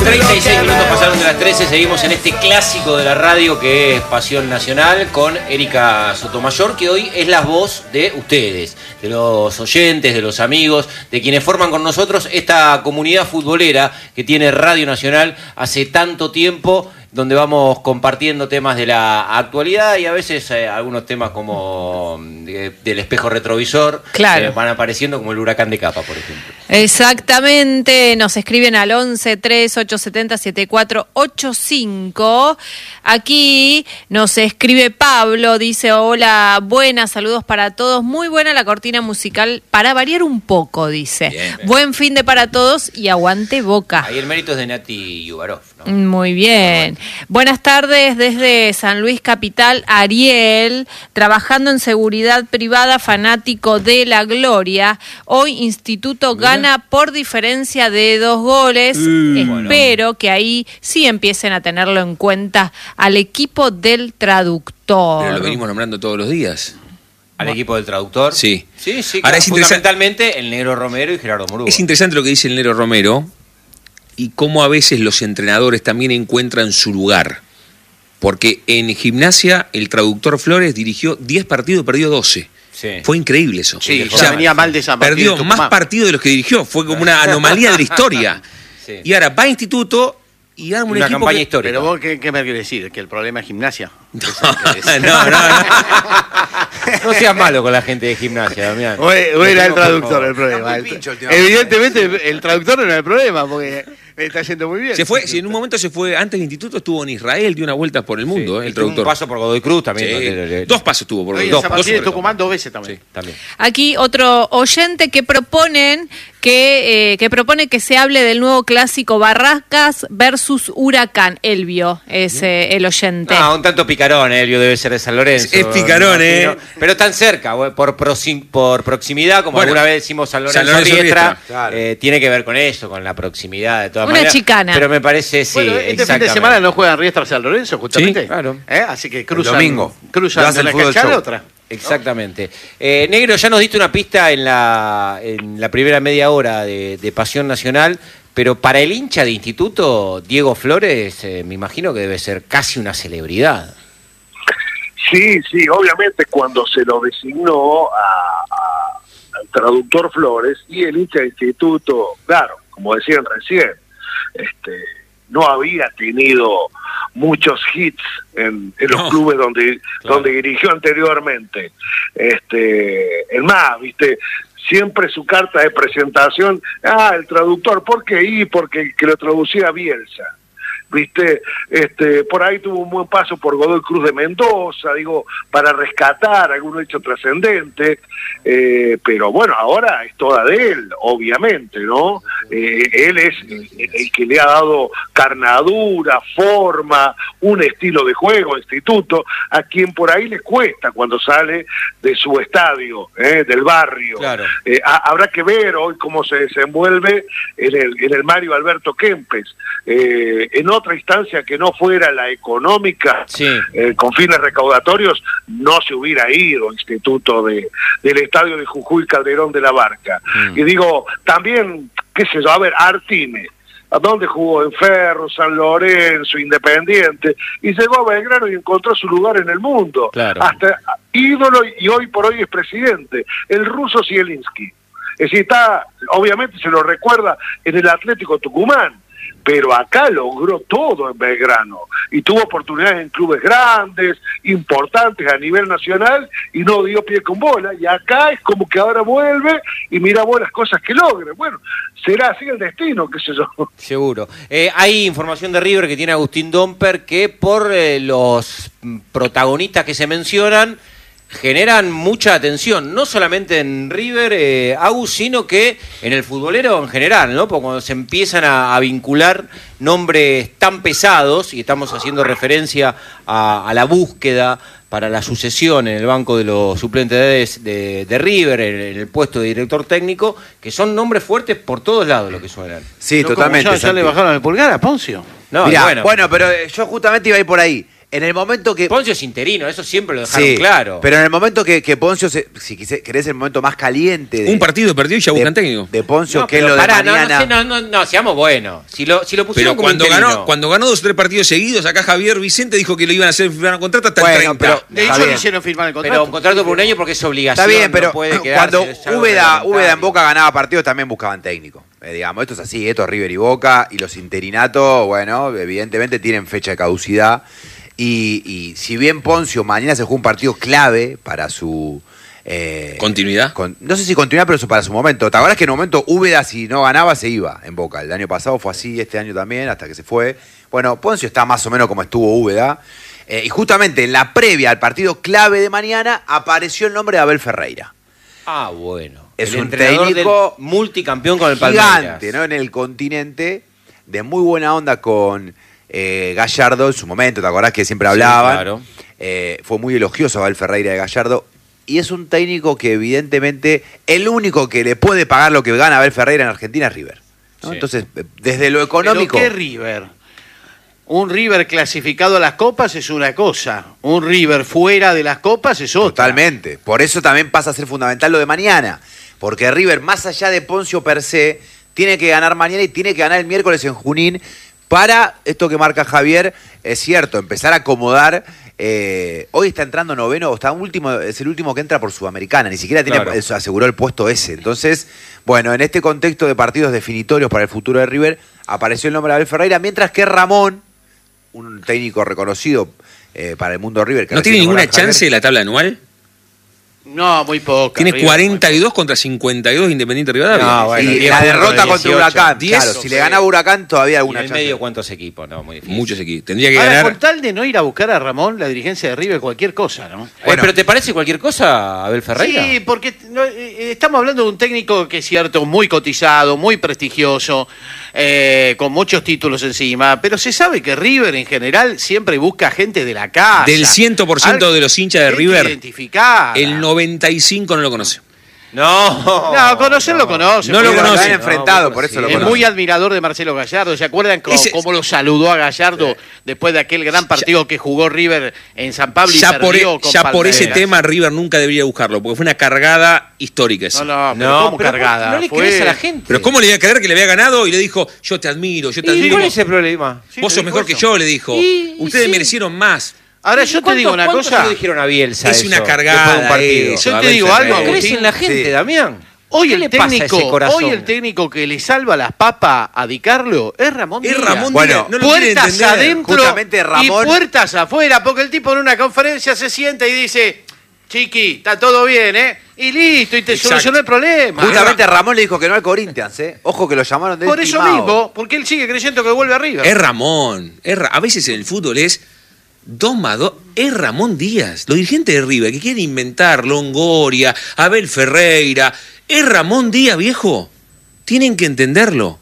36 minutos pasaron de las 13, seguimos en este clásico de la radio que es Pasión Nacional con Erika Sotomayor, que hoy es la voz de ustedes, de los oyentes, de los amigos, de quienes forman con nosotros esta comunidad futbolera que tiene Radio Nacional hace tanto tiempo, donde vamos compartiendo temas de la actualidad y a veces algunos temas como del espejo retrovisor, claro, van apareciendo, como el huracán de Capa, por ejemplo. Exactamente, nos escriben al 11-3870-7485. Aquí nos escribe Pablo, dice: hola, buenas, saludos para todos, muy buena la cortina musical, para variar un poco, dice. Bien. Buen fin de para todos y aguante Boca. Ahí el mérito es de Nati Yubarov, ¿no? Muy bien. Buenas tardes desde San Luis Capital, Ariel, trabajando en seguridad privada, fanático de la gloria. Hoy Instituto gana por diferencia de 2 goles. Espero que ahí sí empiecen a tenerlo en cuenta al equipo del traductor. Pero lo venimos nombrando todos los días. ¿Al equipo del traductor? Sí. Sí, Ahora es fundamentalmente el Negro Romero y Gerardo Murúa. Es interesante lo que dice el Negro Romero y cómo a veces los entrenadores también encuentran su lugar. Porque en Gimnasia el traductor Flores dirigió 10 partidos, perdió 12. Sí. Fue increíble eso. Sí, o sea, venía mal de esa partida. Perdió más partidos de los que dirigió. Fue como una anomalía de la historia. Sí. Y ahora va a Instituto y arma un una equipo campaña histórica. Pero vos, ¿qué me querés decir? ¿Que el problema es Gimnasia? No. No seas malo con la gente de Gimnasia, Damián. O era el traductor el problema. Evidentemente el traductor no era el problema, porque está yendo muy bien. Se fue, si en un momento se fue, antes del instituto estuvo en Israel, dio una vuelta por el mundo, el traductor. Un paso por Godoy Cruz también. Sí. 2 pasos tuvo por Godoy Cruz. Cruz. De Tucumán 2 veces también. Sí, también. Aquí otro oyente que propone que se hable del nuevo clásico Barracas versus Huracán. Elvio es el oyente. No, un tanto picarón, Elvio debe ser de San Lorenzo. Es picarón, Pero tan cerca, por proximidad, como alguna vez decimos San Lorenzo Riestra, claro. Tiene que ver con eso, con la proximidad de todas una maneras. Chicana. Pero me parece, sí, bueno, este fin de semana no juegan Riestra San Lorenzo, justamente. Sí, claro. Así que cruzan de una cancha a la otra. Exactamente. Negro, ya nos diste una pista en la primera media hora de Pasión Nacional, pero para el hincha de Instituto, Diego Flores, me imagino que debe ser casi una celebridad. Sí, obviamente cuando se lo designó al traductor Flores y el hincha de Instituto, claro, como decían recién, no había tenido muchos hits en los clubes donde dirigió anteriormente. Es más, siempre su carta de presentación, el traductor, ¿por qué? Porque lo traducía Bielsa. Por ahí tuvo un buen paso por Godoy Cruz de Mendoza, para rescatar algún hecho trascendente, pero bueno, ahora es toda de él, obviamente, ¿no? Él es el que le ha dado carnadura, forma, un estilo de juego, Instituto, a quien por ahí le cuesta cuando sale de su estadio, del barrio. Claro. Habrá que ver hoy cómo se desenvuelve en el Mario Alberto Kempes. En otra instancia que no fuera la económica, sí, con fines recaudatorios, no se hubiera ido Instituto del estadio de Jujuy Calderón de la Barca. Y también, qué sé yo, Artime, ¿a dónde jugó? En Ferro, San Lorenzo, Independiente, y llegó a Belgrano y encontró su lugar en el mundo. Claro. Hasta ídolo, y hoy por hoy es presidente, el ruso Zielinski. Es decir, obviamente se lo recuerda en el Atlético Tucumán, pero acá logró todo en Belgrano y tuvo oportunidades en clubes grandes, importantes a nivel nacional, y no dio pie con bola, y acá es como que ahora vuelve y mira vos las cosas que logre. Bueno, será así el destino, qué sé yo. Seguro. Hay información de River que tiene Agustín Domper que por los protagonistas que se mencionan generan mucha atención, no solamente en River, Agus, sino que en el futbolero en general, ¿no? Porque cuando se empiezan a vincular nombres tan pesados, y estamos haciendo referencia a la búsqueda para la sucesión en el banco de los suplentes de River, en el puesto de director técnico, que son nombres fuertes por todos lados lo que suenan. Sí, totalmente. ¿Ya le bajaron el pulgar a Poncio? No, mirá, bueno, pero yo justamente iba a ir por ahí. En el momento que... Poncio es interino, eso siempre lo dejaron Sí, claro. pero en el momento que Poncio, si querés el momento más caliente... Un partido perdió y ya buscan técnico. De Poncio, No, que es pero lo de pará, mañana... no, seamos buenos. Si lo pusieron Pero como interino. cuando ganó 2 o 3 partidos seguidos, acá Javier Vicente dijo que lo iban a hacer firmar un contrato hasta el 30. pero De está hecho, le bien. hicieron firmar el contrato. Pero un contrato por un año porque es obligación. Está bien, pero no puede quedarse, cuando es algo Úbeda en reglamentario. Boca ganaba partidos también buscaban técnico. Digamos, esto es así, esto es River y Boca, y los interinatos, bueno, evidentemente tienen fecha de caducidad. Y si bien Poncio mañana se juega un partido clave para su... ¿Continuidad? No sé si continuidad, pero eso para su momento. ¿Te acuerdas que en un momento Úbeda, si no ganaba, se iba en Boca? El año pasado fue así, este año también, hasta que se fue. Bueno, Poncio está más o menos como estuvo Úbeda. Y justamente en la previa al partido clave de mañana apareció el nombre de Abel Ferreira. Ah, bueno. Es el un entrenador técnico del multicampeón con el Palmeiras. Gigante, ¿no? En el continente, de muy buena onda con Gallardo en su momento, ¿te acordás que siempre hablaban? Sí, claro. Fue muy elogioso Abel Ferreira de Gallardo. Y es un técnico que evidentemente el único que le puede pagar lo que gana Abel Ferreira en Argentina es River, ¿no? Sí. Entonces, desde lo económico... ¿Pero qué River? Un River clasificado a las copas es una cosa. Un River fuera de las copas es otra. Totalmente. Por eso también pasa a ser fundamental lo de mañana. Porque River, más allá de Poncio per se, tiene que ganar mañana y tiene que ganar el miércoles en Junín para, esto que marca Javier, es cierto, empezar a acomodar. Hoy está entrando noveno, está último, es el último que entra por Sudamericana, ni siquiera tiene, Claro. aseguró el puesto ese. Entonces, bueno, en este contexto de partidos definitorios para el futuro de River, apareció el nombre de Abel Ferreira, mientras que Ramón, un técnico reconocido para el mundo de River. Que ¿No tiene recién ninguna nombró Javier, chance de la tabla anual? No, muy poca. Tiene River, 42 contra 52 Independiente Rivadavia. No, bueno, y 10 la puntos derrota de contra 18. Huracán, 10, claro, si le ganaba Huracán todavía ¿Y alguna en el chance. medio cuántos equipos? No, muy difícil. Muchos equipos. Tendría que Ahora, ganar. con tal de no ir a buscar a Ramón, la dirigencia de River, cualquier cosa, ¿no? Bueno. ¿Pero te parece cualquier cosa, Abel Ferreira? Sí, porque estamos hablando de un técnico que es cierto, muy cotizado, muy prestigioso, con muchos títulos encima, pero se sabe que River en general siempre busca gente de la casa. Del 100% de los hinchas de Gente River, identificada. el 95 no lo conoce. No, conocerlo conoce. No lo porque Lo conoce. han enfrentado, No, por eso sí. lo Es conoce. muy admirador de Marcelo Gallardo. ¿Se acuerdan cómo lo saludó a Gallardo después de aquel gran partido que jugó River en San Pablo y Ya perdió con por ese Palmeiras? tema River nunca debería buscarlo, porque fue una cargada histórica esa. No, pero No, ¿cómo pero cargada? no le Fue- crees a la gente. Pero ¿cómo le iba a creer que le había ganado y le dijo, yo te admiro, yo te ¿Y admiro? cuál es el problema? Sí, Vos te sos dijo mejor que eso. yo, le dijo. Y Ustedes sí. merecieron más. Ahora yo te digo una ¿Cuántos cosa. se lo dijeron a Bielsa Es eso, una después de cargada un partido? eso, Yo te Abel digo Ferreira. algo, ¿No crees Agustín? en la gente, Sí. Damián? Hoy ¿Qué el, le pasa a ese técnico, corazón? hoy el técnico que le salva las papas a Di Carlo es Ramón Es Díaz. Ramón Bueno, Díaz, no lo quiere Puertas entender. adentro Justamente Ramón- y puertas afuera, porque el tipo en una conferencia se sienta y dice, Chiqui, está todo bien, ¿eh? Y listo, y te Exacto. solucionó el problema. Justamente Ramón le dijo que no al Corinthians, ¿eh? Ojo que lo llamaron de Por eso mismo, porque él sigue creyendo que vuelve arriba. Es Ramón. A veces en el fútbol es 2 más 2. Es Ramón Díaz. Los dirigentes de River que quieren inventar Longoria, Abel Ferreira. Es Ramón Díaz, viejo. Tienen que entenderlo.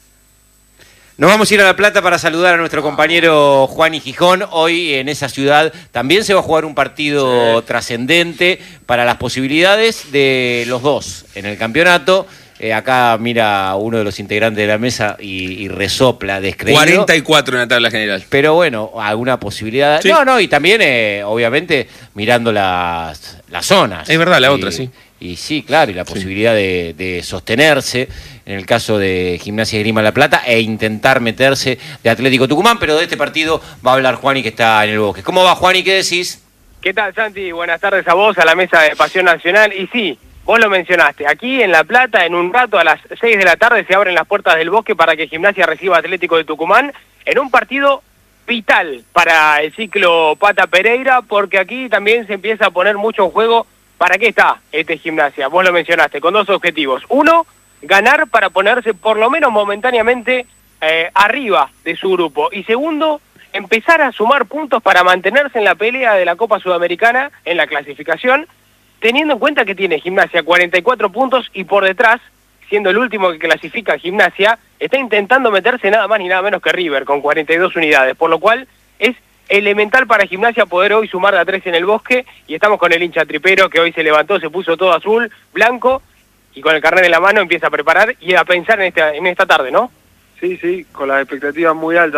Nos vamos a ir a La Plata para saludar a nuestro compañero Juan y Gijón. Hoy en esa ciudad también se va a jugar un partido trascendente para las posibilidades de los dos en el campeonato. Acá mira uno de los integrantes de la mesa y resopla descreído. 44 en la tabla general. Pero bueno, alguna posibilidad. Sí. No, y también, obviamente, mirando las zonas. Es verdad, la otra, sí. Y sí, claro, y la posibilidad de sostenerse en el caso de Gimnasia y Esgrima La Plata e intentar meterse de Atlético Tucumán, pero de este partido va a hablar Juani, que está en el Bosque. ¿Cómo va, Juani? ¿Qué decís? ¿Qué tal, Santi? Buenas tardes a vos, a la mesa de Pasión Nacional. Y sí, vos lo mencionaste, aquí en La Plata, en un rato a las 6 de la tarde se abren las puertas del Bosque para que Gimnasia reciba a Atlético de Tucumán en un partido vital para el ciclo Pata Pereira, porque aquí también se empieza a poner mucho en juego. ¿Para qué está este Gimnasia? Vos lo mencionaste, con 2 objetivos. Uno, ganar para ponerse por lo menos momentáneamente arriba de su grupo. Y segundo, empezar a sumar puntos para mantenerse en la pelea de la Copa Sudamericana, en la clasificación, teniendo en cuenta que tiene Gimnasia 44 puntos y por detrás, siendo el último que clasifica Gimnasia, está intentando meterse nada más ni nada menos que River, con 42 unidades, por lo cual es elemental para Gimnasia poder hoy sumar de a 3 en el Bosque, y estamos con el hincha tripero que hoy se levantó, se puso todo azul, blanco, y con el carnet en la mano empieza a preparar y a pensar en esta tarde, ¿no? Sí, con las expectativas muy altas.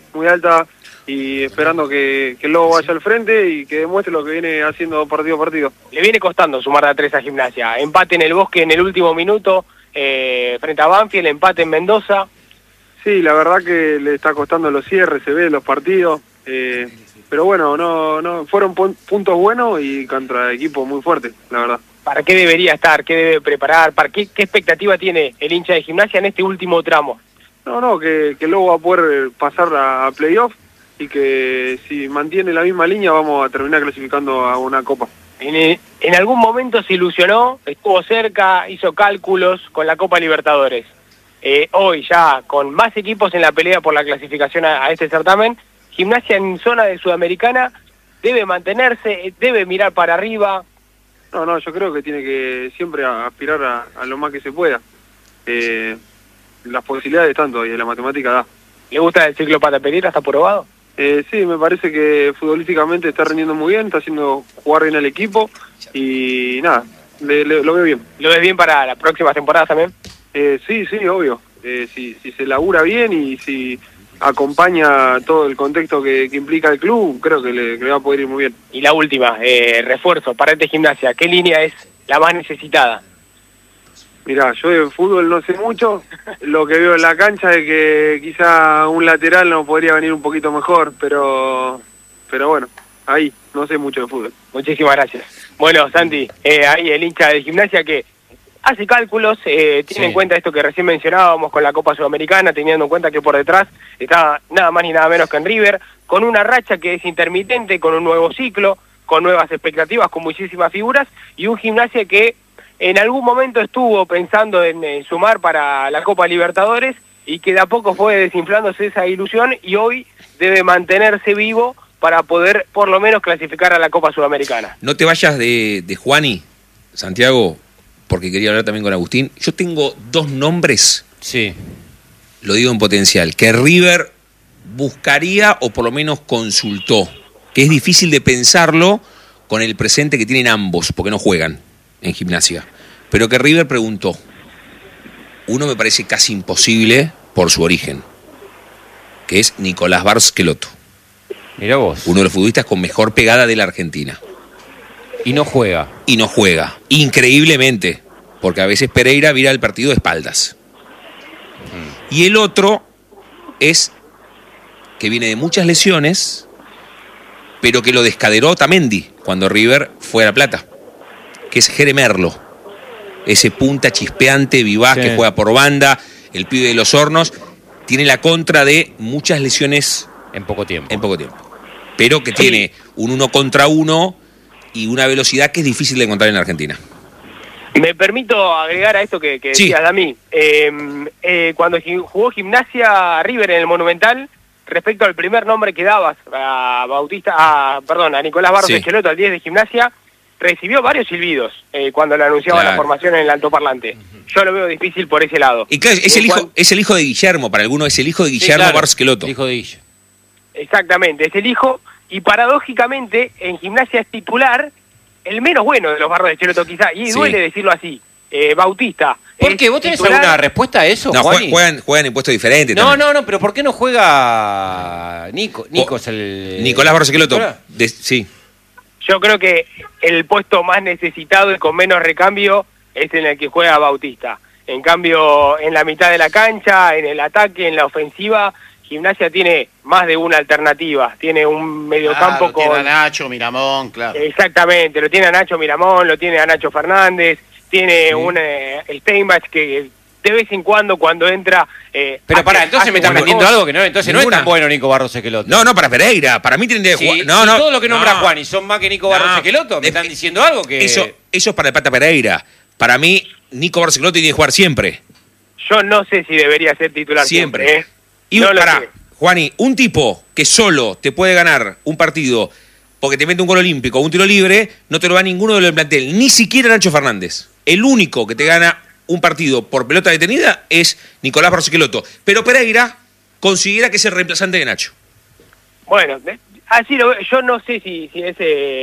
muy alta y esperando que el Lobo vaya al frente y que demuestre lo que viene haciendo partido a partido. Le viene costando sumar de a 3 a Gimnasia. Empate en el Bosque en el último minuto, frente a Banfield, empate en Mendoza. Sí, la verdad que le está costando los cierres, se ve en los partidos, pero bueno, no fueron puntos buenos y contra equipos muy fuertes, la verdad. ¿Para qué debería estar? ¿Qué debe preparar? ¿Para qué expectativa tiene el hincha de Gimnasia en este último tramo? No, que luego va a poder pasar a playoff y que si mantiene la misma línea vamos a terminar clasificando a una copa. En algún momento se ilusionó, estuvo cerca, hizo cálculos con la Copa Libertadores. Hoy ya con más equipos en la pelea por la clasificación a este certamen, Gimnasia en zona de Sudamericana debe mantenerse, debe mirar para arriba. No, yo creo que tiene que siempre aspirar a lo más que se pueda. Las posibilidades están todavía, la matemática da. ¿Le gusta el ciclo Pata Pereira? ¿Está probado? Sí, me parece que futbolísticamente está rindiendo muy bien, está haciendo jugar bien al equipo y nada, lo veo bien. ¿Lo ves bien para las próximas temporadas también? Sí, obvio. Si se labura bien y si acompaña todo el contexto que implica el club, creo que le va a poder ir muy bien. Y la última, refuerzo para este Gimnasia, ¿qué línea es la más necesitada? Mirá, yo de fútbol no sé mucho, lo que veo en la cancha es que quizá un lateral nos podría venir un poquito mejor, pero bueno, ahí, no sé mucho de fútbol. Muchísimas gracias. Bueno, Santi, ahí el hincha de Gimnasia que hace cálculos, tiene en cuenta esto que recién mencionábamos con la Copa Sudamericana, teniendo en cuenta que por detrás está nada más ni nada menos que en River, con una racha que es intermitente, con un nuevo ciclo, con nuevas expectativas, con muchísimas figuras, y un Gimnasia que en algún momento estuvo pensando en sumar para la Copa Libertadores y que de a poco fue desinflándose esa ilusión y hoy debe mantenerse vivo para poder por lo menos clasificar a la Copa Sudamericana. No te vayas de Juani, Santiago, porque quería hablar también con Agustín. Yo tengo 2 nombres, Sí. lo digo en potencial, que River buscaría o por lo menos consultó, que es difícil de pensarlo con el presente que tienen ambos, porque no juegan en Gimnasia, pero que River preguntó. Uno me parece casi imposible por su origen, que es Nicolás Barcelotto, Mirá vos. uno de los futbolistas con mejor pegada de la Argentina. Y no juega. Y no juega, increíblemente, porque a veces Pereira vira el partido de espaldas. Y el otro es que viene de muchas lesiones, pero que lo descaderó Otamendi cuando River fue a La Plata, que es Jere Merlo, ese punta chispeante, vivaz, que juega por banda, el pibe de los hornos, tiene la contra de muchas lesiones En poco tiempo. pero que tiene un 1 contra 1 y una velocidad que es difícil de encontrar en la Argentina. Me permito agregar a esto que Sí. decías, Dami. Cuando jugó Gimnasia River en el Monumental, respecto al primer nombre que dabas a Nicolás Barros Schelotto, al 10 de Gimnasia, recibió varios silbidos cuando le anunciaban la formación en el altoparlante. Yo lo veo difícil por ese lado. Y claro, es el hijo de Guillermo, para algunos es el hijo de Guillermo Barros Schelotto. Hijo de Guille. Exactamente, es el hijo, y paradójicamente en Gimnasia es titular el menos bueno de los Barros de Schelotto quizá, y duele decirlo así, Bautista. ¿Por qué? ¿Vos tenés titular? alguna respuesta a eso, No, Juani? juegan en puestos diferentes. No, también. no, pero ¿por qué no juega Nico? Nico es el... Nicolás Barros Schelotto. ¿Nicolás? Sí. Yo creo que el puesto más necesitado y con menos recambio es en el que juega Bautista. En cambio, en la mitad de la cancha, en el ataque, en la ofensiva, Gimnasia tiene más de una alternativa. Tiene un mediocampo con... Tiene a Nacho, Miramón, claro. Exactamente, lo tiene a Nacho Miramón, lo tiene a Nacho Fernández, tiene un Steinbach que de vez en cuando entra... Pero pará, entonces me estás metiendo algo que no, entonces no es tan bueno Nico Barros Schelotto. No, para Pereira. Para mí tienen que jugar. Si todo lo que nombra Juan y son más que Nico Barros Schelotto, me están diciendo algo que... Eso es para el Pata Pereira. Para mí, Nico Barros Schelotto tiene que jugar siempre. Yo no sé si debería ser titular siempre. Y no pará, Juani, un tipo que solo te puede ganar un partido porque te mete un gol olímpico o un tiro libre, no te lo da ninguno de los del plantel, ni siquiera Nacho Fernández. El único que te gana un partido por pelota detenida es Nicolás Barros Schelotto. Pero Pereira considera que es el reemplazante de Nacho. Bueno, así lo veo. Yo no sé si es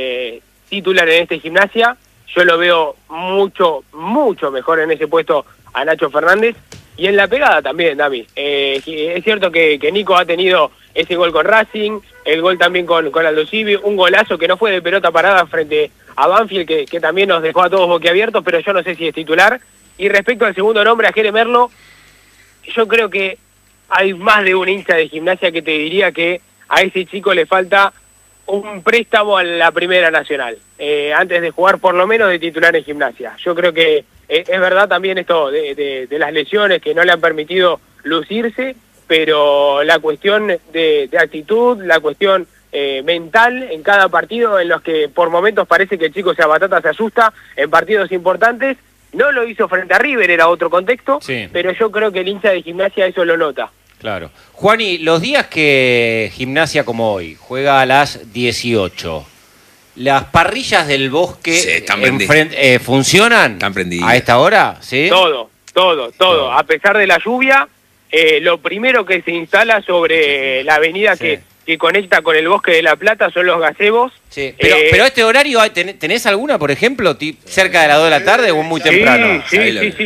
titular en este Gimnasia. Yo lo veo mucho mejor en ese puesto a Nacho Fernández. y en la pegada también, Dami. Es cierto que Nico ha tenido ese gol con Racing, el gol también con Aldo Civi, un golazo que no fue de pelota parada frente a Banfield, que también nos dejó a todos boquiabiertos, pero yo no sé si es titular. Y respecto al segundo nombre, a Jere Merlo, yo creo que hay más de un hincha de Gimnasia que te diría que a ese chico le falta un préstamo a la Primera Nacional, antes de jugar por lo menos de titular en Gimnasia. Yo creo que es verdad también esto de las lesiones que no le han permitido lucirse, pero la cuestión de actitud, la cuestión mental en cada partido, en los que por momentos parece que el chico Batata se asusta en partidos importantes. No lo hizo frente a River, era otro contexto, sí, pero yo creo que el hincha de Gimnasia eso lo nota. Claro. Juani, los días que Gimnasia como hoy juega a las 18, ¿las parrillas del Bosque Sí, están funcionan Están prendidas. a esta hora? ¿Sí? Todo. A pesar de la lluvia, lo primero que se instala sobre la avenida Sí. que conecta con el Bosque de la Plata son los gazebos. Sí. Pero este horario, ¿tenés alguna, por ejemplo, cerca de las 2 de la tarde o muy temprano? Sí.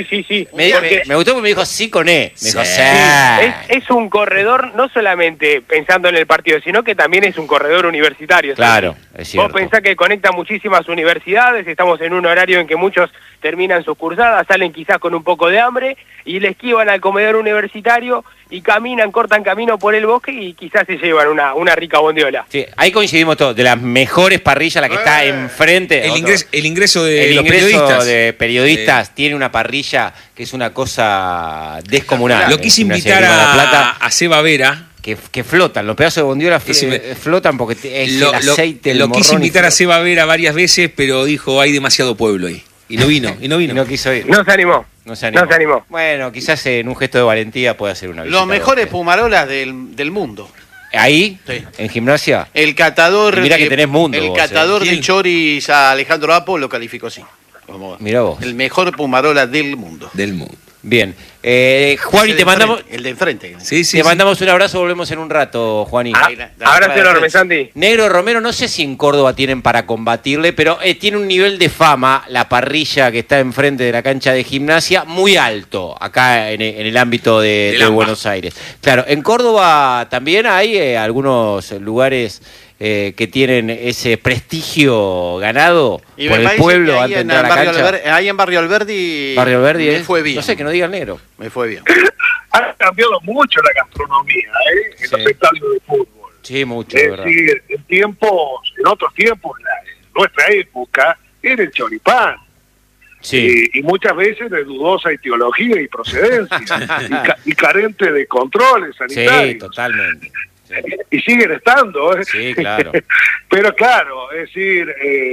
Me gustó porque me dijo sí con E. Me dijo sí. Es un corredor, no solamente pensando en el partido, sino que también es un corredor universitario. Claro, es cierto. Vos pensás que conecta muchísimas universidades, estamos en un horario en que muchos terminan sus cursadas, salen quizás con un poco de hambre y le esquivan al comedor universitario y cortan camino por el bosque y quizás se llevan una rica bondiola. Sí, ahí coincidimos todos. De las mejores parrillas, la que está enfrente. El ingreso de El los ingreso periodistas. de periodistas tiene una parrilla que es una cosa descomunal. Lo quise Gimnasia invitar de Grima de La Plata, a Seba Vera. que flotan, los pedazos de bondiola flotan porque es el aceite, el Lo quise morrón y invitar a flota. Seba Vera varias veces, pero dijo hay demasiado pueblo ahí. Y no vino. Y no quiso ir. No se animó. No se animó. No se animó. Bueno, quizás en un gesto de valentía puede hacer una visita. Los mejores Bosque. pumarolas del mundo. ¿Ahí? Sí. ¿En Gimnasia? El catador, Y mirá que tenés mundo el vos, catador de ¿Quién? choris a Alejandro Apo lo calificó así. Mirá vos. El mejor pumarola del mundo. Del mundo. Bien. Juani, Ese te de mandamos... enfrente, el de enfrente. Sí. Te mandamos un abrazo, volvemos en un rato, Juani. Abrazo enorme, Santi. Negro Romero, no sé si en Córdoba tienen para combatirle, pero tiene un nivel de fama, la parrilla que está enfrente de la cancha de Gimnasia, muy alto, acá en el ámbito de Buenos Aires. Claro, en Córdoba también hay algunos lugares que tienen ese prestigio ganado Y por me el parece pueblo que ahí antes de en entrar a la Barrio cancha. Ahí en Barrio Alberdi, Me fue bien. No sé, que no diga el negro. Me fue bien. Ha cambiado mucho la gastronomía, en Sí. los estadios de fútbol. Sí, mucho, de Es verdad. decir, en otros tiempos, en nuestra época, era el choripán. Sí. Y muchas veces de dudosa etiología y procedencia, y carente de controles Sí, sanitarios. totalmente. Sí. Y siguen estando, ¿eh? Sí, claro. Pero claro, es decir,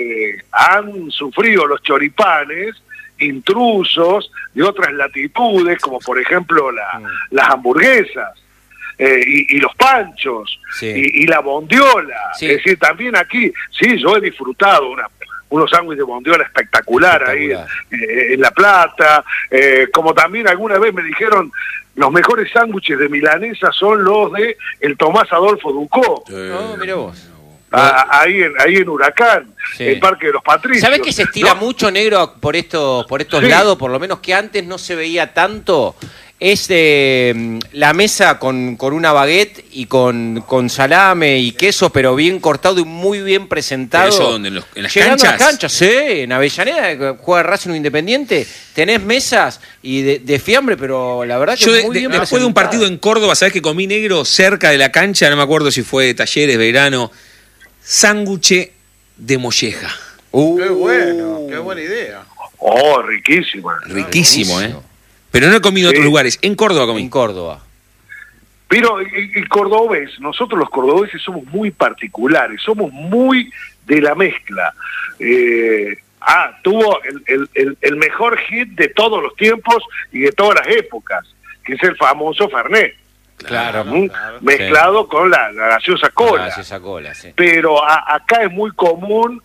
han sufrido los choripanes intrusos de otras latitudes, como por ejemplo las hamburguesas y los panchos Sí. y la bondiola. Sí. Es decir, también aquí, sí, yo he disfrutado unos sándwiches de bondiola espectacular ahí en La Plata, como también alguna vez me dijeron, los mejores sándwiches de milanesa son los de el Tomás Adolfo Ducó, No, mira vos. ahí en Huracán, Sí. el Parque de los Patricios. ¿Sabés que se estira No, mucho, negro, por estos Sí. lados? Por lo menos que antes no se veía tanto. Es la mesa con una baguette y con salame y queso, pero bien cortado y muy bien presentado. ¿Pero eso dónde? ¿En las Llegando a canchas? las canchas, sí, en Avellaneda, que juega Racing Independiente, tenés mesas y de fiambre, pero la verdad que Yo muy bien después de un partido en Córdoba, ¿sabés que comí, negro, cerca de la cancha? No me acuerdo si fue Talleres, Verano. Sándwich de molleja. Qué bueno, qué buena idea. Oh, riquísima. Riquísimo, ¿eh? Pero no he comido en otros lugares. En Córdoba comí. En Córdoba. Pero el cordobés, nosotros los cordobeses somos muy particulares, somos muy de la mezcla. Tuvo el mejor hit de todos los tiempos y de todas las épocas, que es el famoso Fernet. Claro. Mezclado con la gaseosa cola. La gaseosa cola, sí. Pero acá es muy común,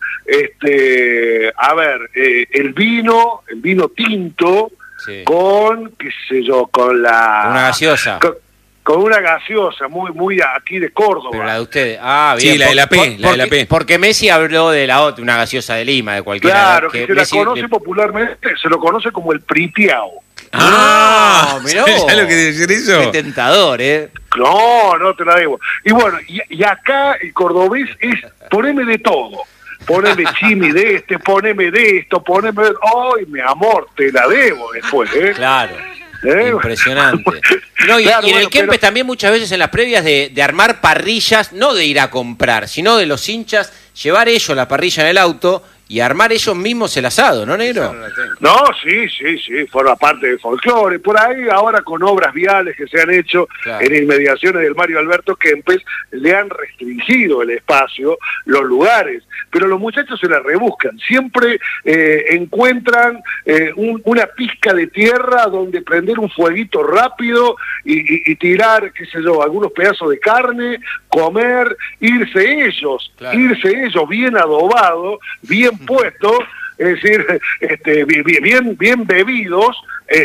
el vino tinto, Sí. con, qué sé yo, con la... Con una gaseosa. Con una gaseosa muy aquí de Córdoba. Pero la de ustedes. Ah, bien. Sí, la de la P, la de la P. Porque Messi habló de la otra, una gaseosa de Lima, de cualquiera. Claro, que se la Messi conoce popularmente, se lo conoce como el pritiao. Ah, mirá vos. ¿sabés lo que debe ser eso? Qué tentador, ¿eh? No te la debo. Y bueno, y acá el cordobés es poneme de todo. Poneme chimi de poneme de esto, poneme de... ¡Ay, mi amor, te la debo después, Claro. Impresionante. No, y, Claro, y en el bueno, Kempes pero... también muchas veces en las previas de armar parrillas, no de ir a comprar, sino de los hinchas, llevar ellos la parrilla en el auto y armar ellos mismos el asado, ¿no, negro? No, sí, forma parte del folclore. Por ahí ahora con obras viales que se han hecho en inmediaciones del Mario Alberto Kempes, le han restringido el espacio, los lugares, pero los muchachos se la rebuscan. Siempre encuentran una pizca de tierra donde prender un fueguito rápido y tirar, qué sé yo, algunos pedazos de carne, comer, irse ellos bien adobados, bien puestos, es decir, bien bebidos,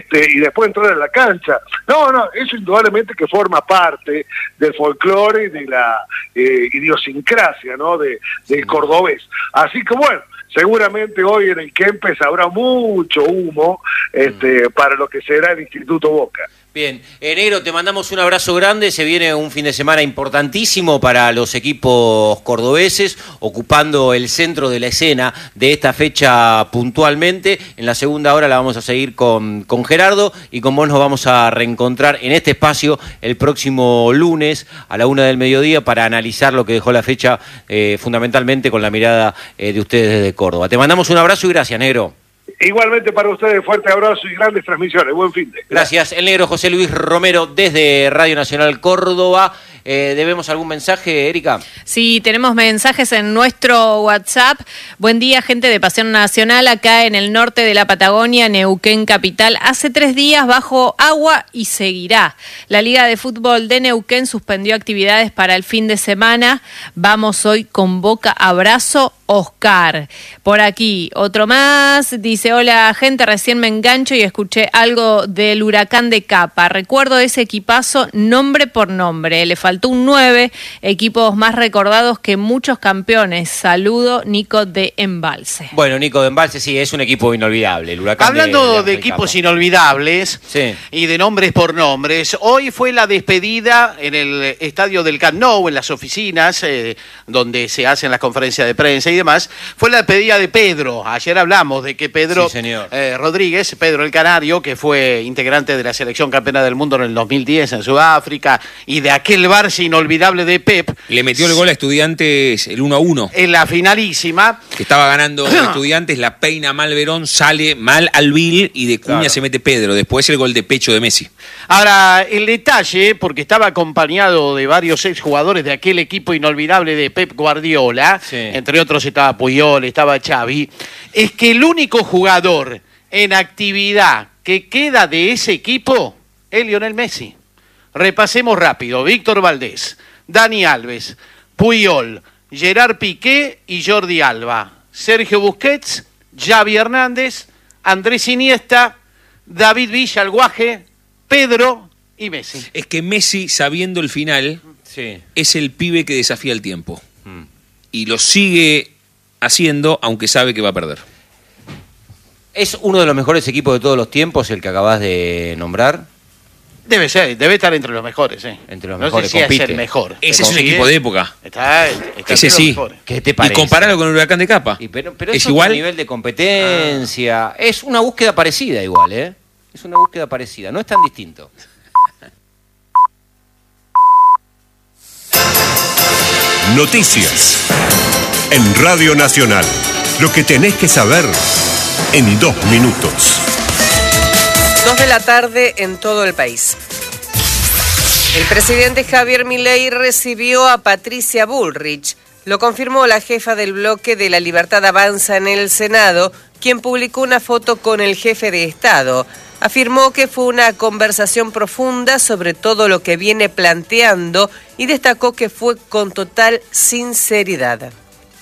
y después entrar a la cancha. No, eso indudablemente que forma parte del folclore y de la idiosincrasia, ¿no? del cordobés. Así que bueno, seguramente hoy en el Kempes habrá mucho humo para lo que será el Instituto Boca. Bien, negro, te mandamos un abrazo grande, se viene un fin de semana importantísimo para los equipos cordobeses, ocupando el centro de la escena de esta fecha puntualmente. En la segunda hora la vamos a seguir con Gerardo y con vos nos vamos a reencontrar en este espacio el próximo lunes a la 1 del mediodía para analizar lo que dejó la fecha, fundamentalmente con la mirada de ustedes desde Córdoba. Te mandamos un abrazo y gracias, negro. Igualmente para ustedes, fuerte abrazo y grandes transmisiones. Buen fin de. Gracias. El negro José Luis Romero desde Radio Nacional Córdoba. ¿Debemos algún mensaje, Erika? Sí, tenemos mensajes en nuestro WhatsApp. Buen día, gente de Pasión Nacional, acá en el norte de la Patagonia, Neuquén capital. Hace 3 días bajo agua y seguirá. La Liga de Fútbol de Neuquén suspendió actividades para el fin de semana. Vamos hoy con Boca. Abrazo, Oscar. Por aquí, otro más. Dice, hola, gente, recién me engancho y escuché algo del Huracán de Capa. Recuerdo ese equipazo nombre por nombre. Le faltó un 9, equipos más recordados que muchos campeones. Saludo, Nico de Embalse. Bueno, Nico de Embalse, sí, es un equipo inolvidable. El Huracán Hablando de equipos inolvidables y de nombres por nombres, hoy fue la despedida en el estadio del Camp Nou, en las oficinas donde se hacen las conferencias de prensa y demás, fue la despedida de Pedro. Ayer hablamos de que Pedro Rodríguez, Pedro el Canario, que fue integrante de la selección campeona del mundo en el 2010 en Sudáfrica y de aquel Barça inolvidable de Pep. Le metió el gol a Estudiantes el 1-1. En la finalísima. Que estaba ganando Estudiantes, la peina mal Verón, sale mal Albil y de cuña se mete Pedro. Después el gol de pecho de Messi. Ahora, el detalle, porque estaba acompañado de varios exjugadores de aquel equipo inolvidable de Pep Guardiola, entre otros estaba Puyol, estaba Xavi, es que el único jugador en actividad que queda de ese equipo es Lionel Messi. Repasemos rápido: Víctor Valdés, Dani Alves, Puyol, Gerard Piqué y Jordi Alba, Sergio Busquets, Xavi Hernández, Andrés Iniesta, David Villa, el Guaje, Pedro y Messi. Es que Messi, sabiendo el final, es el pibe que desafía el tiempo. Y lo sigue haciendo, aunque sabe que va a perder. ¿Es uno de los mejores equipos de todos los tiempos el que acabas de nombrar? Debe ser, debe estar entre los mejores, Entre los no mejores, sé si compite. es el mejor. Ese es un equipo de época. Está ese sí. ¿Qué te parece? Y compararlo con el Huracán de Capa. Pero es otro igual. nivel de competencia. Es una búsqueda parecida igual, ¿eh? Es una búsqueda parecida, no es tan distinto. Noticias en Radio Nacional. Lo que tenés que saber en 2 minutos. 2 de la tarde en todo el país. El presidente Javier Milei recibió a Patricia Bullrich. Lo confirmó la jefa del bloque de La Libertad Avanza en el Senado, quien publicó una foto con el jefe de Estado. Afirmó que fue una conversación profunda sobre todo lo que viene planteando y destacó que fue con total sinceridad.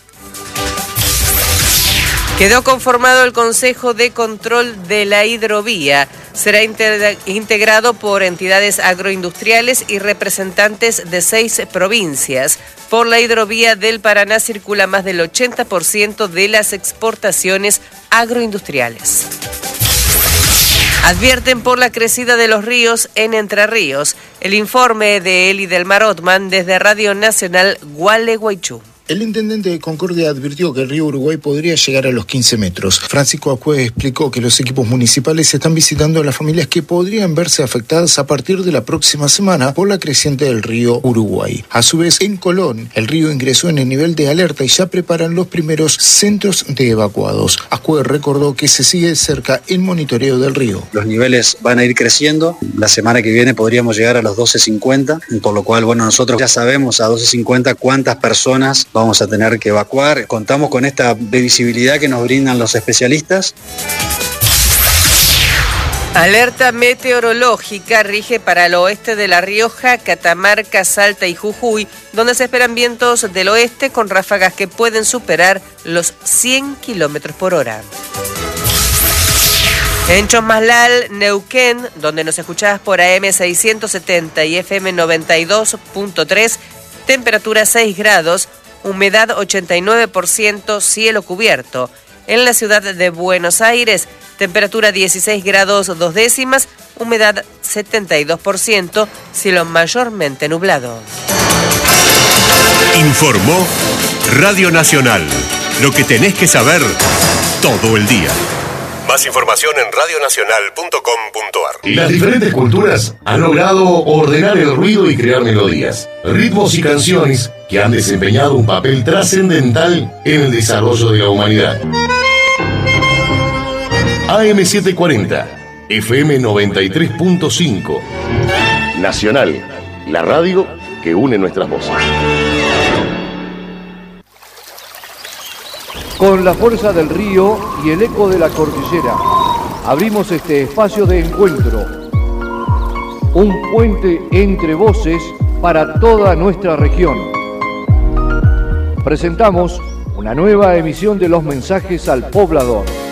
Quedó conformado el Consejo de Control de la Hidrovía. Será integrado por entidades agroindustriales y representantes de 6 provincias. Por la hidrovía del Paraná circula más del 80% de las exportaciones agroindustriales. Advierten por la crecida de los ríos en Entre Ríos. El informe de Eli del Mar Otman desde Radio Nacional Gualeguaychú. El intendente de Concordia advirtió que el río Uruguay podría llegar a los 15 metros. Francisco Acué explicó que los equipos municipales están visitando a las familias que podrían verse afectadas a partir de la próxima semana por la creciente del río Uruguay. A su vez, en Colón, el río ingresó en el nivel de alerta y ya preparan los primeros centros de evacuados. Acué recordó que se sigue de cerca el monitoreo del río. Los niveles van a ir creciendo. La semana que viene podríamos llegar a los 12.50, por lo cual, nosotros ya sabemos a 12.50 cuántas personas vamos a tener que evacuar. Contamos con esta previsibilidad que nos brindan los especialistas. Alerta meteorológica rige para el oeste de La Rioja, Catamarca, Salta y Jujuy, donde se esperan vientos del oeste con ráfagas que pueden superar los 100 kilómetros por hora. En Chosmalal, Neuquén, donde nos escuchás por AM 670 y FM 92.3, temperatura 6 grados, humedad 89%, cielo cubierto. En la ciudad de Buenos Aires, temperatura 16 grados 2 décimas, humedad 72%, cielo mayormente nublado. Informó Radio Nacional. Lo que tenés que saber todo el día. Más información en radionacional.com.ar. Las diferentes culturas han logrado ordenar el ruido y crear melodías, ritmos y canciones que han desempeñado un papel trascendental en el desarrollo de la humanidad. AM740, FM 93.5. Nacional, la radio que une nuestras voces. Con la fuerza del río y el eco de la cordillera, abrimos este espacio de encuentro. Un puente entre voces para toda nuestra región. Presentamos una nueva emisión de los mensajes al poblador.